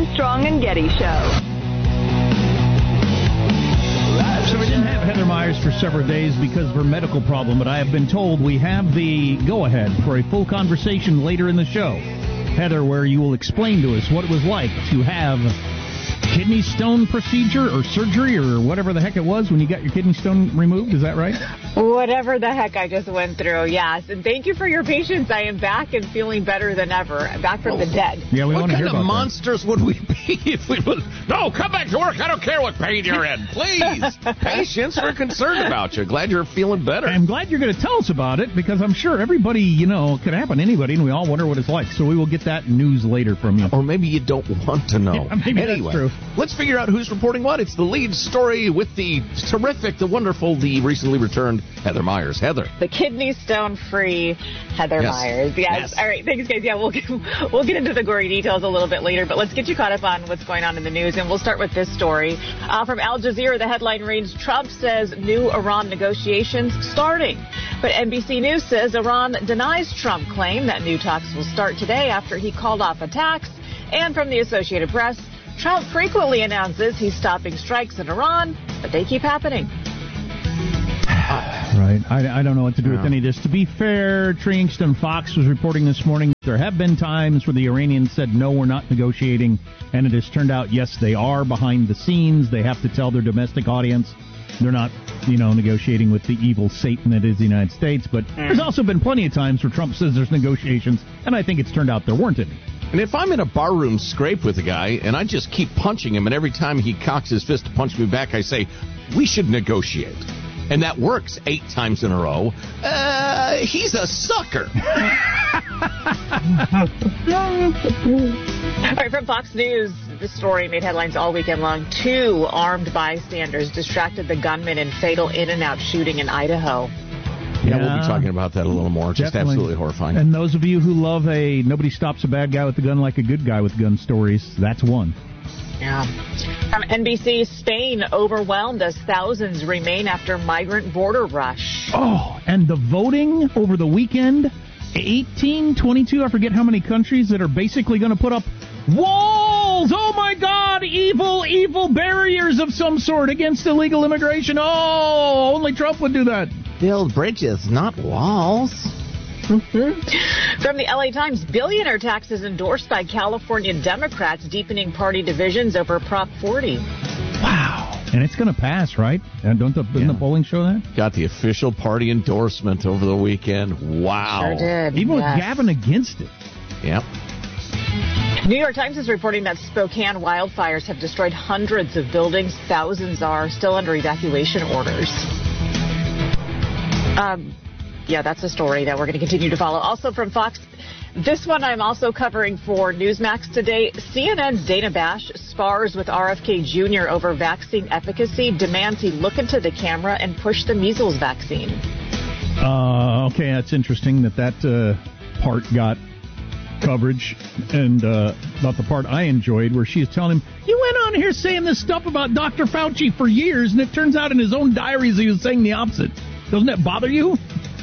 Armstrong and Getty Show. So we didn't have Heather Myers for several days because of her medical problem, but I have been told we have the go-ahead for a full conversation later in the show. Heather, where you will explain to us what it was like to have kidney stone procedure or surgery or whatever the heck it was when you got your kidney stone removed. Is that right? Whatever the heck I just went through, yes. And thank you for your patience. I am back and feeling better than ever. I'm back from the dead. Yeah, we want to hear about what kind of monsters would we be if we would... No, come back to work. I don't care what pain you're in. Please. Patience, we're concerned about you. Glad you're feeling better. I'm glad you're going to tell us about it because I'm sure everybody, it could happen to anybody, and we all wonder what it's like. So we will get that news later from you. Or maybe you don't want to know. Yeah, maybe anyway, that's true. Let's figure out who's reporting what. It's the lead story with the terrific, the wonderful, the recently returned Heather Myers. Heather. The kidney stone-free Heather Myers. Yes. All right. Thanks, guys. Yeah, we'll get into the gory details a little bit later, but let's get you caught up on what's going on in the news, and we'll start with this story. From Al Jazeera, the headline reads, Trump says new Iran negotiations starting. But NBC News says Iran denies Trump claim that new talks will start today after he called off attacks. And from the Associated Press, Trump frequently announces he's stopping strikes in Iran, but they keep happening. Right. I don't know what to do with any of this. To be fair, Trey Inkster Fox was reporting this morning there have been times where the Iranians said, no, we're not negotiating, and it has turned out, yes, they are behind the scenes. They have to tell their domestic audience they're not, negotiating with the evil Satan that is the United States. But there's also been plenty of times where Trump says there's negotiations, and I think it's turned out there weren't any. And if I'm in a barroom scrape with a guy and I just keep punching him, and every time he cocks his fist to punch me back, I say, we should negotiate. And that works 8 times in a row. He's a sucker. All right, from Fox News, this story made headlines all weekend long. 2 armed bystanders distracted the gunman in fatal in-and-out shooting in Idaho. Yeah, we'll be talking about that a little more. Just Definitely. Absolutely horrifying. And those of you who love a nobody stops a bad guy with a gun like a good guy with gun stories, that's one. Yeah. From NBC, Spain overwhelmed as thousands remain after migrant border rush. Oh, and the voting over the weekend, 18, 22, I forget how many countries that are basically going to put up walls. Oh, my God, evil barriers of some sort against illegal immigration. Oh, only Trump would do that. Build bridges, not walls. From the LA Times, billionaire taxes endorsed by California Democrats deepening party divisions over Prop 40. Wow. And it's going to pass, right? And doesn't the polling show that? Got the official party endorsement over the weekend. Wow. Sure did. Even with Gavin against it. Yep. New York Times is reporting that Spokane wildfires have destroyed hundreds of buildings. Thousands are still under evacuation orders. Yeah, that's a story that we're going to continue to follow. Also from Fox, this one I'm also covering for Newsmax today. CNN's Dana Bash spars with RFK Jr. over vaccine efficacy, demands he look into the camera and push the measles vaccine. Okay, that's interesting that part got coverage, and about the part I enjoyed where she is telling him, you went on here saying this stuff about Dr. Fauci for years, and it turns out in his own diaries he was saying the opposite. Doesn't that bother you?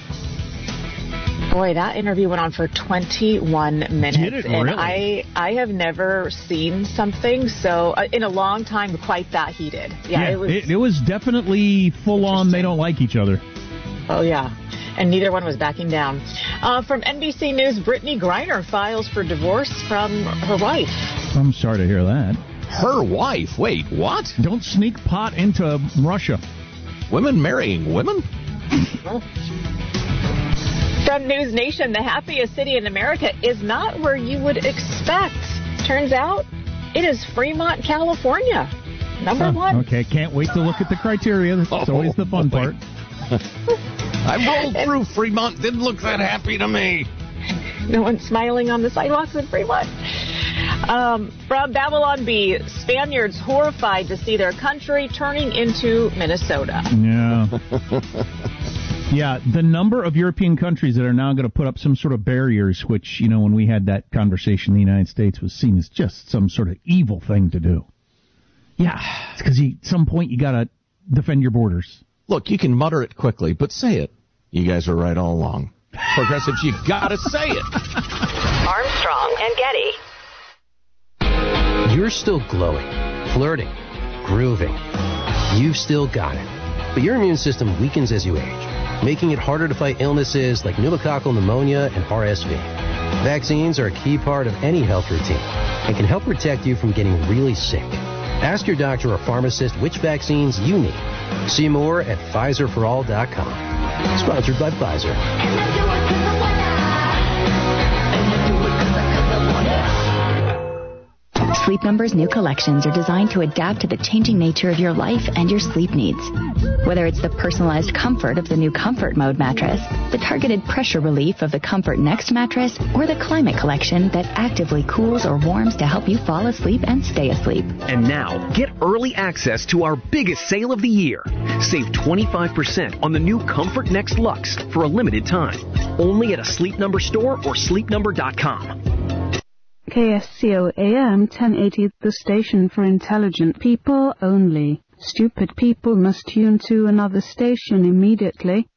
Boy, that interview went on for 21 minutes. Did it really? And I have never seen something so in a long time quite that heated. Yeah, it was definitely full on. They don't like each other. Oh yeah, and neither one was backing down. From NBC News, Brittany Griner files for divorce from her wife. I'm sorry to hear that. Her wife? Wait, what? Don't sneak pot into Russia. Women marrying women? From News Nation, the happiest city in America is not where you would expect. Turns out it is Fremont, California. Number 1. Okay, can't wait to look at the criteria. That's always the fun part. I rolled through Fremont. Didn't look that happy to me. No one's smiling on the sidewalks in Fremont. From Babylon Bee, Spaniards horrified to see their country turning into Minnesota. Yeah. Yeah, the number of European countries that are now going to put up some sort of barriers, which, when we had that conversation in the United States, was seen as just some sort of evil thing to do. Yeah, because at some point you got to defend your borders. Look, you can mutter it quickly, but say it. You guys are right all along. Progressives, you got to say it. Armstrong and Getty. You're still glowing, flirting, grooving. You've still got it. But your immune system weakens as you age, making it harder to fight illnesses like pneumococcal pneumonia and RSV. Vaccines are a key part of any health routine and can help protect you from getting really sick. Ask your doctor or pharmacist which vaccines you need. See more at PfizerForAll.com. Sponsored by Pfizer. Sleep Number's new collections are designed to adapt to the changing nature of your life and your sleep needs. Whether it's the personalized comfort of the new Comfort Mode mattress, the targeted pressure relief of the Comfort Next mattress, or the Climate Collection that actively cools or warms to help you fall asleep and stay asleep. And now, get early access to our biggest sale of the year. Save 25% on the new Comfort Next Luxe for a limited time. Only at a Sleep Number store or sleepnumber.com. KSCO AM 1080, the station for intelligent people only. Stupid people must tune to another station immediately.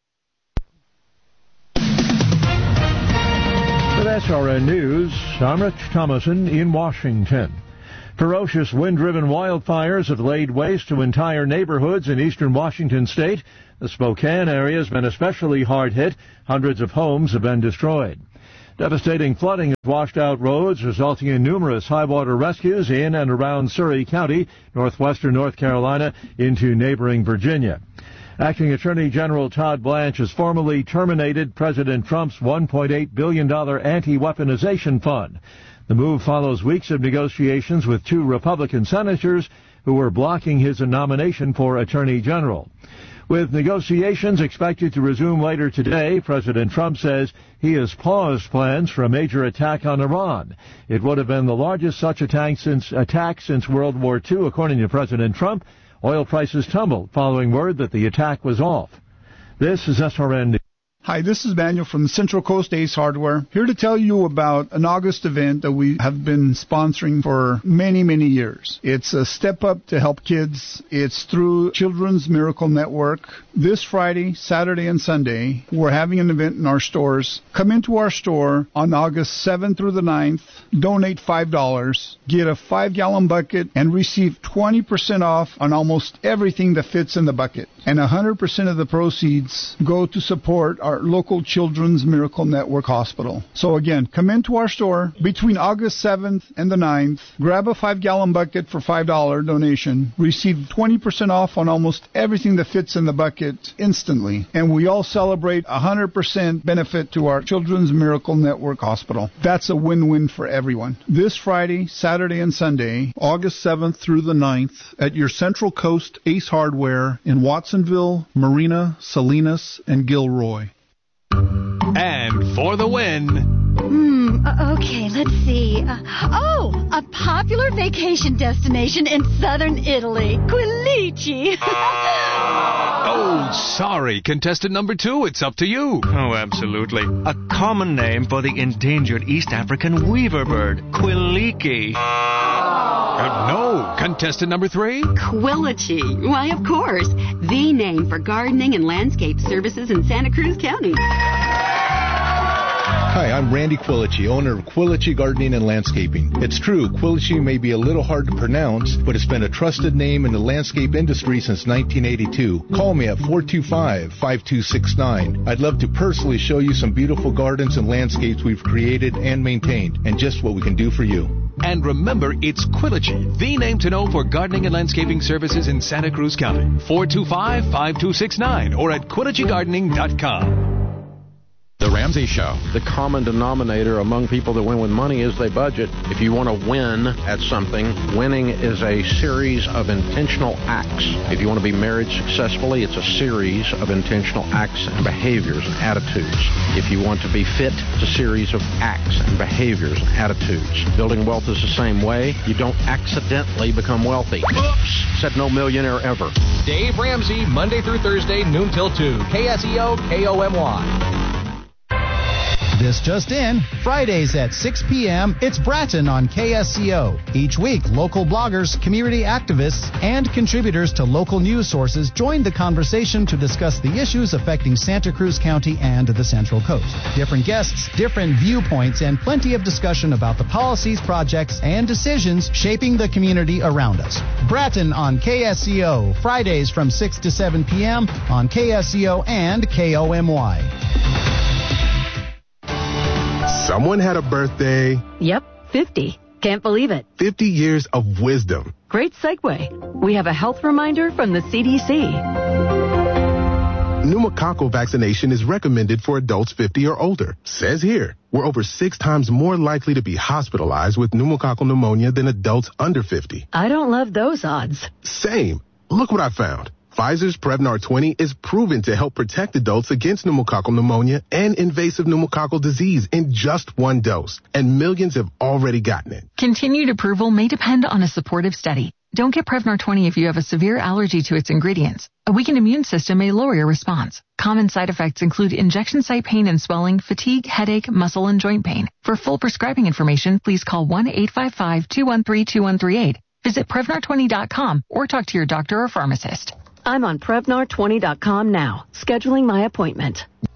With SRN News, I'm Rich Thomason in Washington. Ferocious wind-driven wildfires have laid waste to entire neighborhoods in eastern Washington state. The Spokane area has been especially hard hit. Hundreds of homes have been destroyed. Devastating flooding has washed out roads, resulting in numerous high-water rescues in and around Surry County, northwestern North Carolina, into neighboring Virginia. Acting Attorney General Todd Blanche has formally terminated President Trump's $1.8 billion anti-weaponization fund. The move follows weeks of negotiations with two Republican senators who were blocking his nomination for Attorney General. With negotiations expected to resume later today, President Trump says he has paused plans for a major attack on Iran. It would have been the largest such attack since World War II, according to President Trump. Oil prices tumbled following word that the attack was off. This is SRN. Hi, this is Manuel from Central Coast Ace Hardware, here to tell you about an August event that we have been sponsoring for many, many years. It's a step up to help kids. It's through Children's Miracle Network. This Friday, Saturday, and Sunday, we're having an event in our stores. Come into our store on August 7th through the 9th, donate $5, get a 5-gallon bucket, and receive 20% off on almost everything that fits in the bucket. And 100% of the proceeds go to support our local Children's Miracle Network hospital. So again, come into our store between August 7th and the 9th, grab a 5-gallon bucket for $5 donation, receive 20% off on almost everything that fits in the bucket instantly. And we all celebrate 100% benefit to our Children's Miracle Network hospital. That's a win-win for everyone. This Friday, Saturday, and Sunday, August 7th through the 9th, at your Central Coast Ace Hardware in Watsonville, Marina, Salinas, and Gilroy. And for the win. Okay, let's see. A popular vacation destination in southern Italy. Quilici. Oh, sorry, contestant number 2, it's up to you. Oh, absolutely. A common name for the endangered East African weaver bird, Quiliki. No, contestant number 3. Quilici. Why, of course. The name for gardening and landscape services in Santa Cruz County. Hi, I'm Randy Quilici, owner of Quilici Gardening and Landscaping. It's true, Quilici may be a little hard to pronounce, but it's been a trusted name in the landscape industry since 1982. Call me at 425-5269. I'd love to personally show you some beautiful gardens and landscapes we've created and maintained, and just what we can do for you. And remember, it's Quilici, the name to know for gardening and landscaping services in Santa Cruz County. 425-5269 or at QuiliciGardening.com. The Ramsey Show. The common denominator among people that win with money is they budget. If you want to win at something, winning is a series of intentional acts. If you want to be married successfully, it's a series of intentional acts and behaviors and attitudes. If you want to be fit, it's a series of acts and behaviors and attitudes. Building wealth is the same way. You don't accidentally become wealthy. Oops! Said no millionaire ever. Dave Ramsey, Monday through Thursday, noon till 2. KSEO, KOMY. This just in, Fridays at 6 p.m., it's Bratton on KSCO. Each week, local bloggers, community activists, and contributors to local news sources join the conversation to discuss the issues affecting Santa Cruz County and the Central Coast. Different guests, different viewpoints, and plenty of discussion about the policies, projects, and decisions shaping the community around us. Bratton on KSCO, Fridays from 6 to 7 p.m. on KSCO and KOMY. Someone had a birthday. Yep, 50. Can't believe it. 50 years of wisdom. Great segue. We have a health reminder from the CDC. Pneumococcal vaccination is recommended for adults 50 or older. Says here, we're over 6 times more likely to be hospitalized with pneumococcal pneumonia than adults under 50. I don't love those odds. Same. Look what I found. Pfizer's Prevnar 20 is proven to help protect adults against pneumococcal pneumonia and invasive pneumococcal disease in just 1 dose. And millions have already gotten it. Continued approval may depend on a supportive study. Don't get Prevnar 20 if you have a severe allergy to its ingredients. A weakened immune system may lower your response. Common side effects include injection site pain and swelling, fatigue, headache, muscle, and joint pain. For full prescribing information, please call 1-855-213-2138. Visit Prevnar20.com or talk to your doctor or pharmacist. I'm on Prevnar20.com now, scheduling my appointment.